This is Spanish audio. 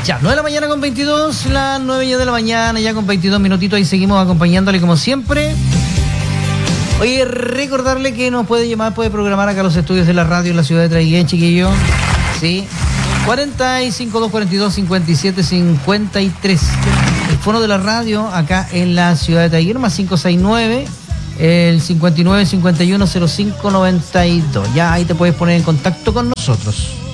Ya, 9 de la mañana con 22, las 9 ya de la mañana, ya con 22 minutitos, ahí seguimos acompañándole como siempre. Oye, recordarle que nos puede llamar, puede programar acá los estudios de la radio en la ciudad de Traiguén, chiquillo. Sí, 45-242-57-53. El fono de la radio acá en la ciudad de Traiguén, más 569, el 59-51-05-92. Ya ahí te puedes poner en contacto con nosotros.